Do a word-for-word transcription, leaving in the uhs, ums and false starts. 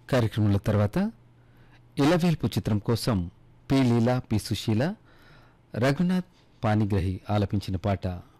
కార్యక్రమంలో తర్వాత ఇలవేల్పు చిత్రం కోసం పి లీలా పి సుశీల రఘునాథ్ పానిగ్రహి ఆలపించిన పాట